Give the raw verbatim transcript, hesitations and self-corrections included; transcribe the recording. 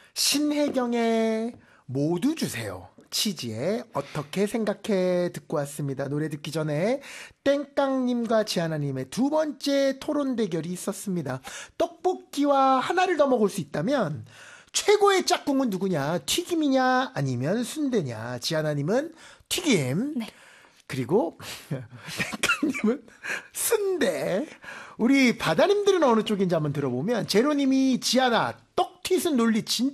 신혜경의 모두 주세요. 치지의 어떻게 생각해 듣고 왔습니다. 노래 듣기 전에 땡깡님과 지하나님의 두 번째 토론 대결이 있었습니다. 떡볶이와 하나를 더 먹을 수 있다면 최고의 짝꿍은 누구냐? 튀김이냐 아니면 순대냐? 지하나님은 튀김. 네. 그리고 땡깡님은 순대. 우리 바다님들은 어느 쪽인지 한번 들어보면 제로님이 지하나 떡튀순 논리 진짜